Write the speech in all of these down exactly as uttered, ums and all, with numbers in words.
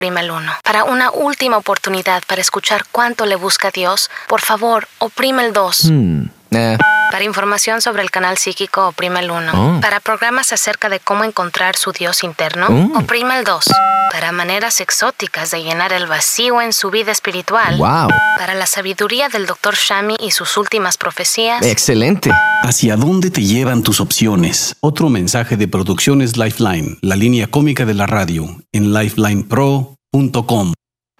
oprime el uno. Para una última oportunidad para escuchar cuánto le busca a Dios, por favor, oprime el dos. Hmm, eh. Para información sobre el canal psíquico, oprime el uno. Oh. Para programas acerca de cómo encontrar su Dios interno, Oh. oprime el dos. Para maneras exóticas de llenar el vacío en su vida espiritual. Wow. Para la sabiduría del doctor Shami y sus últimas profecías. Excelente. ¿Hacia dónde te llevan tus opciones? Otro mensaje de Producciones Lifeline, la línea cómica de la radio, en lifeline pro punto com.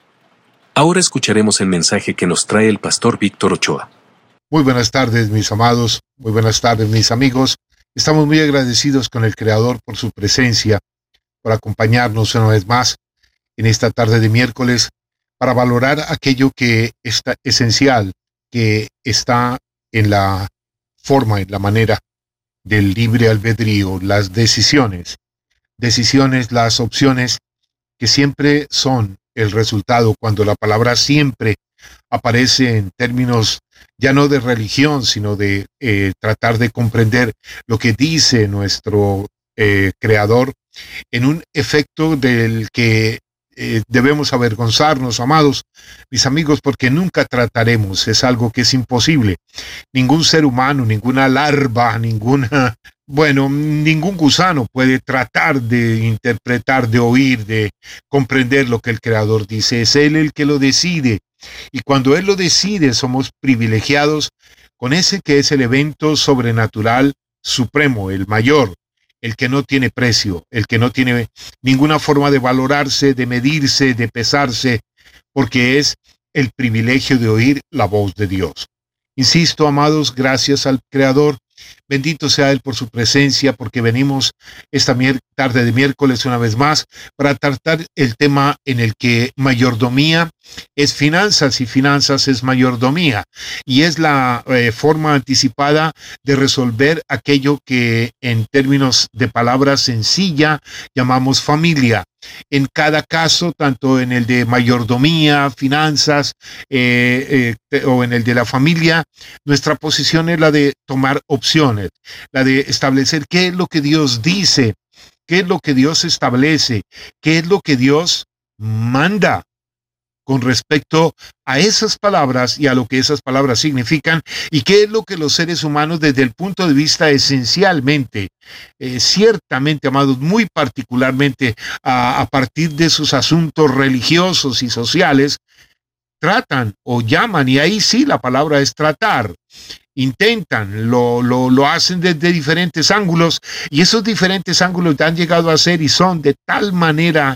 Ahora escucharemos el mensaje que nos trae el pastor Víctor Ochoa. Muy buenas tardes, mis amados. Muy buenas tardes, mis amigos. Estamos muy agradecidos con el Creador por su presencia, por acompañarnos una vez más en esta tarde de miércoles para valorar aquello que es esencial, que está en la forma, en la manera del libre albedrío, las decisiones. Decisiones, las opciones que siempre son el resultado cuando la palabra siempre aparece en términos ya no de religión, sino de eh, tratar de comprender lo que dice nuestro eh, Creador en un efecto del que eh, debemos avergonzarnos, amados, mis amigos, porque nunca trataremos, es algo que es imposible. Ningún ser humano, ninguna larva, ninguna, bueno, ningún gusano puede tratar de interpretar, de oír, de comprender lo que el Creador dice. Es Él el que lo decide. Y cuando Él lo decide, somos privilegiados con ese que es el evento sobrenatural supremo, el mayor, el que no tiene precio, el que no tiene ninguna forma de valorarse, de medirse, de pesarse, porque es el privilegio de oír la voz de Dios. Insisto, amados, gracias al Creador. Bendito sea Él por su presencia, porque venimos esta tarde de miércoles una vez más para tratar el tema en el que mayordomía es finanzas y finanzas es mayordomía. Y es la eh, forma anticipada de resolver aquello que en términos de palabra sencilla llamamos familia. En cada caso, tanto en el de mayordomía, finanzas eh, eh, o en el de la familia, nuestra posición es la de tomar opciones, la de establecer qué es lo que Dios dice, qué es lo que Dios establece, qué es lo que Dios manda con respecto a esas palabras y a lo que esas palabras significan, y qué es lo que los seres humanos desde el punto de vista esencialmente, eh, ciertamente, amados, muy particularmente a, a partir de sus asuntos religiosos y sociales, tratan o llaman, y ahí sí la palabra es tratar. Intentan, lo, lo, lo hacen desde diferentes ángulos, y esos diferentes ángulos han llegado a ser y son de tal manera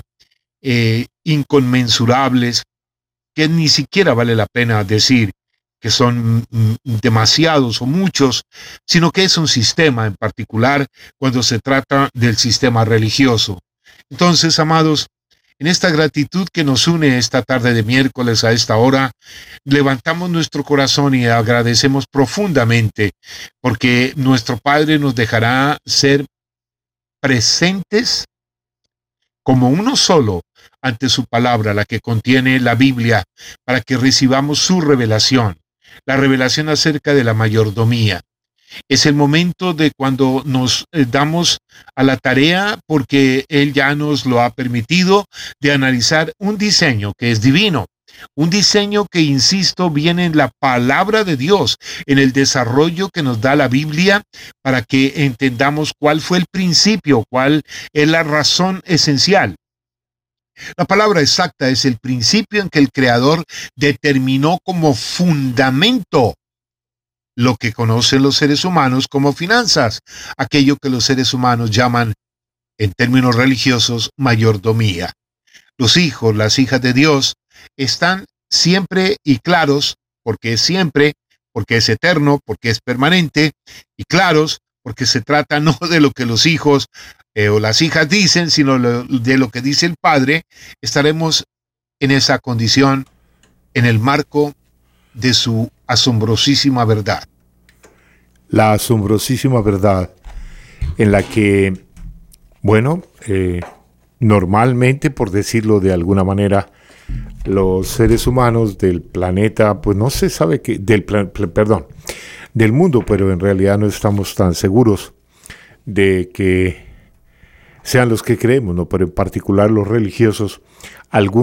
eh, inconmensurables que ni siquiera vale la pena decir que son demasiados o muchos, sino que es un sistema en particular cuando se trata del sistema religioso. Entonces, amados, en esta gratitud que nos une esta tarde de miércoles a esta hora, levantamos nuestro corazón y agradecemos profundamente porque nuestro Padre nos dejará ser presentes como uno solo ante su palabra, la que contiene la Biblia, para que recibamos su revelación, la revelación acerca de la mayordomía. Es el momento de cuando nos eh, damos a la tarea, porque Él ya nos lo ha permitido, de analizar un diseño que es divino, un diseño que, insisto, viene en la palabra de Dios, en el desarrollo que nos da la Biblia, para que entendamos cuál fue el principio, cuál es la razón esencial. La palabra exacta es el principio en que el Creador determinó como fundamento lo que conocen los seres humanos como finanzas, aquello que los seres humanos llaman, en términos religiosos, mayordomía. Los hijos, las hijas de Dios, están siempre y claros, porque es siempre, porque es eterno, porque es permanente, y claros, porque se trata no de lo que los hijos eh, o las hijas dicen, sino lo, de lo que dice el Padre. Estaremos en esa condición en el marco de su asombrosísima verdad. La asombrosísima verdad en la que, bueno, eh, normalmente, por decirlo de alguna manera, los seres humanos del planeta, pues no se sabe que, del plan, perdón, del mundo, pero en realidad no estamos tan seguros de que sean los que creemos, ¿no? Pero en particular los religiosos, algunos